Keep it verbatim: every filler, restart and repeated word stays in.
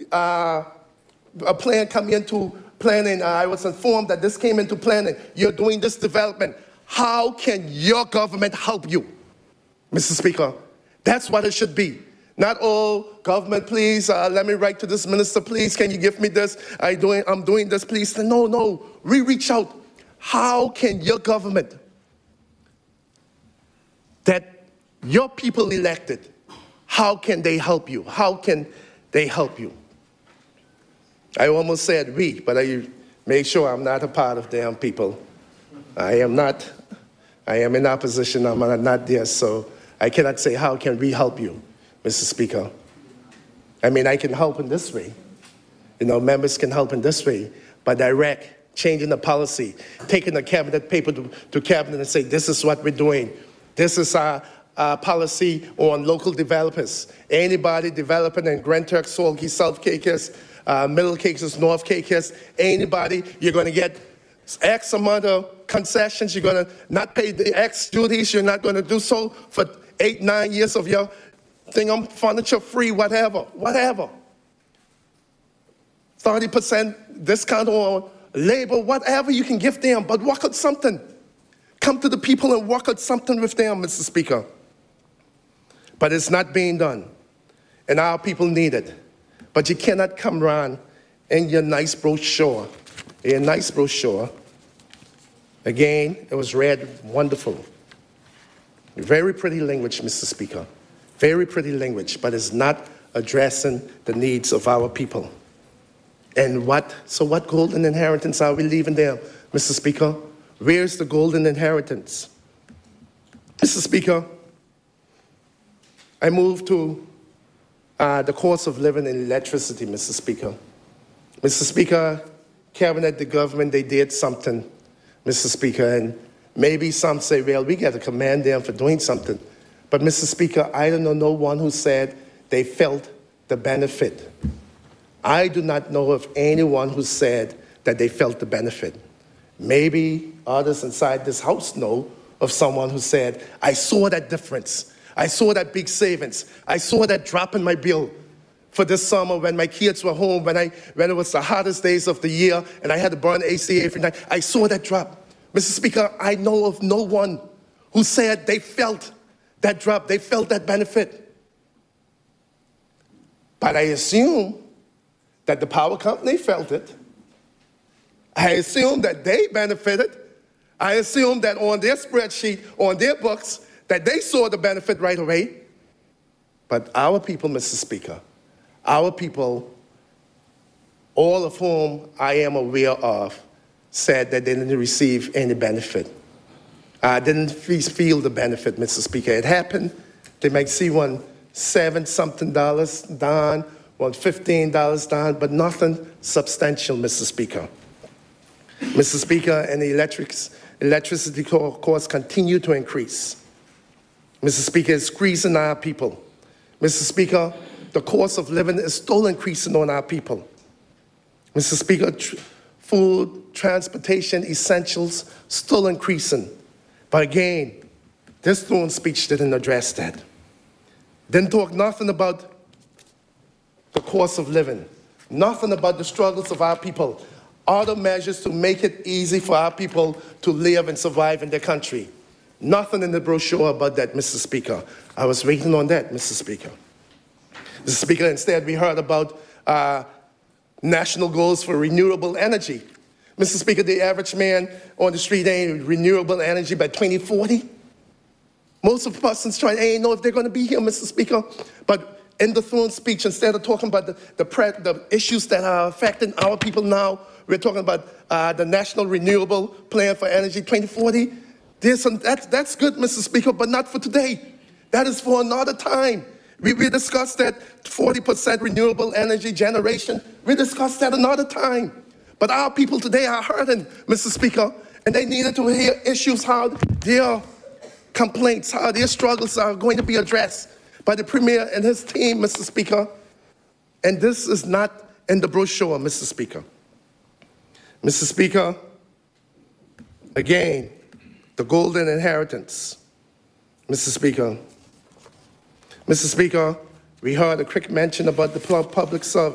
uh, a plan come into planning. Uh, I was informed that this came into planning. You're doing this development. How can your government help you, Mister Speaker? That's what it should be. Not, oh, government, please, uh, let me write to this minister, please, can you give me this? I doing, I'm doing this, please. No, no, we reach out. How can your government, that your people elected, how can they help you? How can they help you? I almost said we, but I make sure I'm not a part of them people. I am not. I am in opposition. I'm not there, so I cannot say how can we help you, Mister Speaker. I mean, I can help in this way. You know, members can help in this way by direct changing the policy, taking the cabinet paper to, to cabinet and say, this is what we're doing. This is our, our policy on local developers. Anybody developing in Grand Turk, Salt Cay, South Caicos, uh, Middle Caicos, North Caicos, anybody, you're going to get X amount of concessions. You're going to not pay the X duties. You're not going to do so for eight, nine years of your thing on furniture free, whatever, whatever. thirty percent discount on labor, whatever you can give them, but work out something. Come to the people and work out something with them, Mister Speaker. But it's not being done, and our people need it. But you cannot come around in your nice brochure, your nice brochure. Again, it was read wonderful. Very pretty language, Mister Speaker. Very pretty language, but it's not addressing the needs of our people. And what, so what golden inheritance are we leaving there, Mister Speaker? Where's the golden inheritance? Mister Speaker, I moved to uh, the cost of living and electricity, Mister Speaker. Mister Speaker, Cabinet, the government, they did something, Mister Speaker, and maybe some say, well, we got to commend them for doing something. But Mister Speaker, I don't know no one who said they felt the benefit. I do not know of anyone who said that they felt the benefit. Maybe others inside this house know of someone who said, I saw that difference. I saw that big savings. I saw that drop in my bill for this summer when my kids were home, when, I, when it was the hottest days of the year and I had to burn A C every night. I saw that drop. Mister Speaker, I know of no one who said they felt that drop, they felt that benefit. But I assume that the power company felt it. I assume that they benefited. I assume that on their spreadsheet, on their books, that they saw the benefit right away. But our people, Mister Speaker, our people, all of whom I am aware of, said that they didn't receive any benefit. I didn't feel the benefit, Mister Speaker. It happened. They might see one seven something dollars down, one fifteen dollars down, but nothing substantial, Mister Speaker. Mister Speaker, and the electrics, electricity costs continue to increase. Mister Speaker, it's squeezing our people. Mister Speaker, the cost of living is still increasing on our people. Mister Speaker, tr food, transportation, essentials, still increasing. But again, this throne speech didn't address that. Didn't talk nothing about the cost of living, nothing about the struggles of our people, other measures to make it easy for our people to live and survive in their country. Nothing in the brochure about that, Mister Speaker. I was waiting on that, Mister Speaker. Mister Speaker, instead we heard about uh, national goals for renewable energy. Mister Speaker, the average man on the street ain't renewable energy by twenty forty. Most of the persons trying, ain't know if they're going to be here, Mister Speaker. But in the throne speech, instead of talking about the, the, pre the issues that are affecting our people now, we're talking about uh, the National Renewable Plan for Energy twenty forty. There's some, that's, that's good, Mister Speaker, but not for today. That is for another time. We, we discussed that forty percent renewable energy generation. We discussed that another time. But our people today are hurting, Mister Speaker, and they needed to hear issues, how their complaints, how their struggles are going to be addressed by the Premier and his team, Mister Speaker. And this is not in the brochure, Mister Speaker. Mister Speaker, again, the golden inheritance. Mister Speaker, Mister Speaker, we heard a quick mention about the public service.